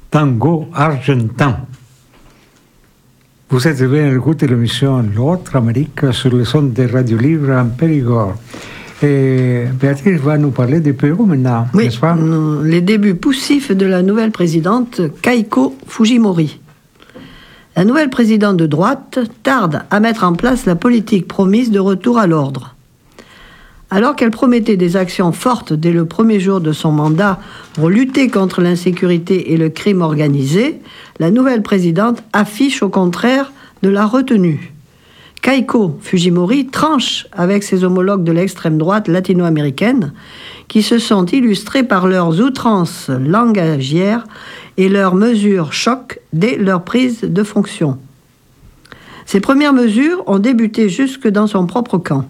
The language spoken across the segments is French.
Tango argentin. Vous êtes bien à l'écoute de l'émission L'autre Amérique sur le son de Radio Libre en Périgord. Et Béatrice va nous parler du Pérou maintenant, oui, n'est-ce pas? Les débuts poussifs de la nouvelle présidente Keiko Fujimori. La nouvelle présidente de droite tarde à mettre en place la politique promise de retour à l'ordre. Alors qu'elle promettait des actions fortes dès le premier jour de son mandat pour lutter contre l'insécurité et le crime organisé, la nouvelle présidente affiche au contraire de la retenue. Keiko Fujimori tranche avec ses homologues de l'extrême droite latino-américaine qui se sont illustrés par leurs outrances langagières et leurs mesures choc dès leur prise de fonction. Ces premières mesures ont dérouté jusque dans son propre camp.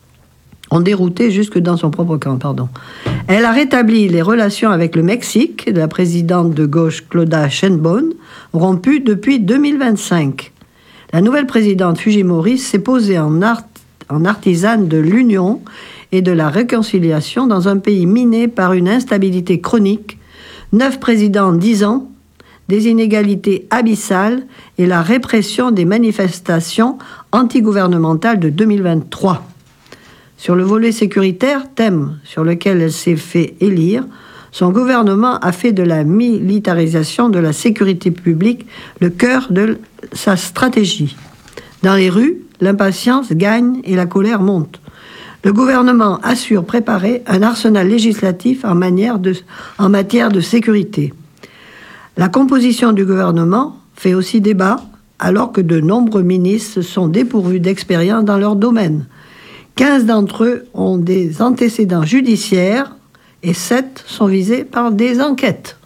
Elle a rétabli les relations avec le Mexique, de la présidente de gauche Claudia Sheinbaum, rompues depuis 2025. La nouvelle présidente Fujimori s'est posée en artisane de l'union et de la réconciliation dans un pays miné par une instabilité chronique, 9 présidents en 10 ans, des inégalités abyssales et la répression des manifestations antigouvernementales de 2023. Sur le volet sécuritaire, thème sur lequel elle s'est fait élire, son gouvernement a fait de la militarisation de la sécurité publique le cœur de sa stratégie. Dans les rues, l'impatience gagne et la colère monte. Le gouvernement assure préparer un arsenal législatif en matière de sécurité. La composition du gouvernement fait aussi débat, alors que de nombreux ministres sont dépourvus d'expérience dans leur domaine. 15 d'entre eux ont des antécédents judiciaires et 7 sont visés par des enquêtes.